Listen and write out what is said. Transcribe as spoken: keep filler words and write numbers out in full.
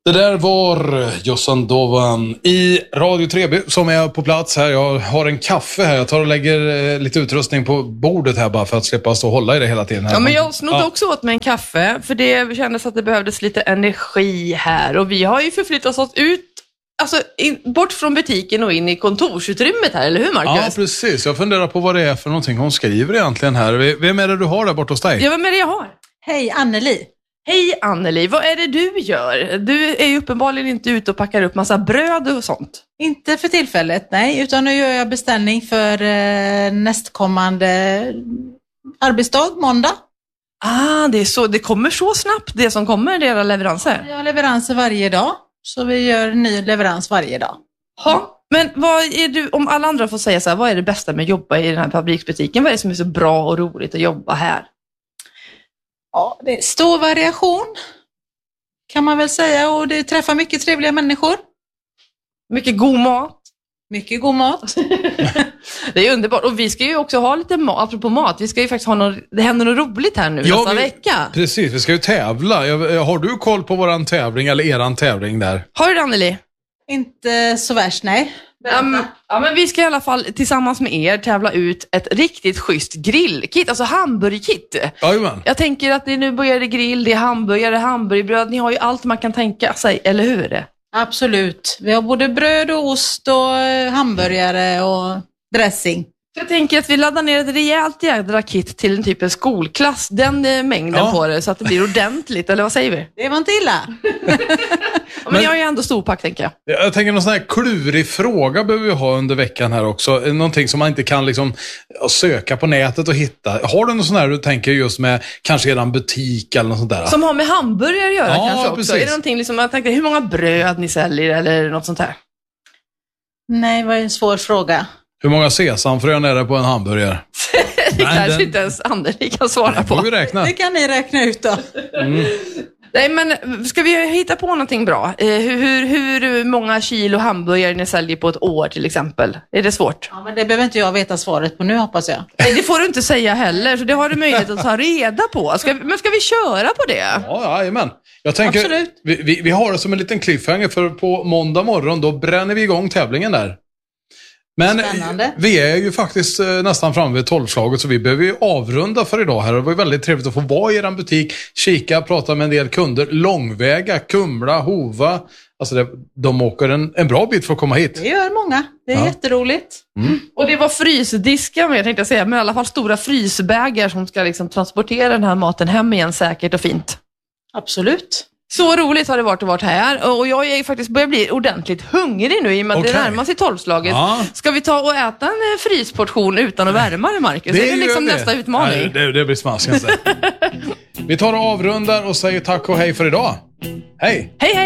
Det där var Jossan Dovan i Radio Treby som är på plats här. Jag har en kaffe här. Jag tar och lägger lite utrustning på bordet här bara för att slippa stå och hålla i det hela tiden. Här. Ja, men jag snodde ja. också åt mig en kaffe för det kändes att det behövdes lite energi här. Och vi har ju förflyttat oss ut, alltså in, bort från butiken och in i kontorsutrymmet här, eller hur Marcus? Ja, precis. Jag funderar på vad det är för någonting hon skriver egentligen här. Vem är det du har där borta hos dig? Ja, vem är det jag har? Hej, Anneli. Hej Anneli, vad är det du gör? Du är ju uppenbarligen inte ute och packar upp massa bröd och sånt. Inte för tillfället, nej. Utan nu gör jag beställning för eh, nästkommande arbetsdag, måndag. Ah, det är så, det kommer så snabbt det som kommer, era leveranser. Jag har leveranser varje dag, så vi gör ny leverans varje dag. Ja, men vad är du, om alla andra får säga så här, vad är det bästa med att jobba i den här fabriksbutiken? Vad är det som är så bra och roligt att jobba här? Ja, det är stor variation kan man väl säga, och det träffar mycket trevliga människor. Mycket god mat. Mycket god mat. Det är underbart. Och vi ska ju också ha lite mat, apropå mat. Vi ska ju faktiskt ha något, det händer något roligt här nu ja, nästa vi, vecka. Precis, vi ska ju tävla. Jag, har du koll på våran tävling eller eran tävling där? Har du det, Anneli? Inte så värst, nej. Um, ja, men vi ska i alla fall tillsammans med er tävla ut ett riktigt schysst grillkit, alltså hamburgerkit. Jajamän. Jag tänker att det nu börjar det grill, det är hamburgare, hamburgerbröd. Ni har ju allt man kan tänka sig, eller hur? Absolut. Vi har både bröd och ost och hamburgare och dressing. Jag tänker att vi laddar ner ett rejält jädra kit till en typ av skolklass. Den eh, mängden ja. på det så att det blir ordentligt, eller vad säger vi? Det var inte illa. Ja, men jag är ju ändå storpack, tänker jag. Jag tänker någon sån här klurig fråga behöver vi ha under veckan här också. Någonting som man inte kan liksom söka på nätet och hitta. Har du någon sån här du tänker just med kanske eran butik eller något sånt där? Som har med hamburgare att göra ja, kanske också. Precis. Är det någonting liksom, jag tänkte, hur många bröd ni säljer eller något sånt här? Nej, vad är en svår fråga. Hur många sesamfrön är det på en hamburgare? Det Nej, kanske den... inte ens Anneli kan svara Nej, får på. vi räkna. Det kan ni räkna ut då. Mm. Nej, men ska vi hitta på någonting bra? Eh, hur, hur, hur många kilo hamburgare ni säljer på ett år till exempel? Är det svårt? Ja, men det behöver inte jag veta svaret på nu, hoppas jag. Nej, det får du inte säga heller, så det har du möjlighet att ta reda på. Ska, men ska vi köra på det? Ja, jajamän. Jag tänker, absolut. Vi, vi, vi har det som en liten cliffhanger för på måndag morgon då bränner vi igång tävlingen där. Men spännande. Vi är ju faktiskt eh, nästan framme vid tolvslaget så vi behöver ju avrunda för idag här. Det var ju väldigt trevligt att få vara i er butik, kika, prata med en del kunder, långväga, Kumla, Hova. Alltså det, de åker en, en bra bit för att komma hit. Det gör många, det är ja. jätteroligt. Mm. Och det var frysdiskar med, jag tänkte säga, men i alla fall stora frysbägar som ska liksom transportera den här maten hem igen säkert och fint. Absolut. Så roligt har det varit att vara här. Och jag är faktiskt börjar bli ordentligt hungrig nu i och med att okay. det närmar sig tolvslaget. Ja. Ska vi ta och äta en frysportion utan att värma det, Marcus? Det är det liksom det. nästa utmaning. Nej, det, det blir smasken sen. Vi tar och avrundar och säger tack och hej för idag. Hej! Hej, hej!